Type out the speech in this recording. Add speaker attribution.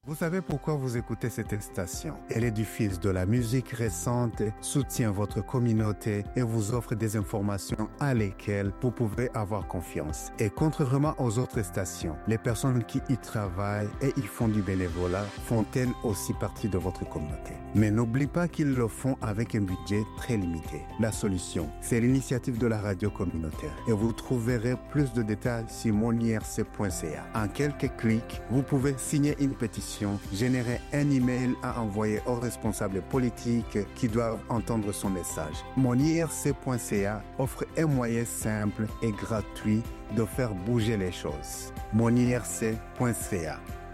Speaker 1: Vous savez pourquoi vous écoutez cette station? Elle est du fils de la musique récente, soutient votre communauté et vous offre des informations à lesquelles vous pouvez avoir confiance. Et contrairement aux autres stations, les personnes qui y travaillent et y font du bénévolat font elles aussi partie de votre communauté. Mais n'oublie pas qu'ils le font avec un budget très limité. La solution, c'est l'initiative de la radio communautaire. Et vous trouverez plus de détails sur monirc.ca. En quelques clics, vous pouvez signer une pétition, générer un email à envoyer aux responsables politiques qui doivent entendre son message. Monirc.ca offre un moyen simple et gratuit de faire bouger les choses. Monirc.ca.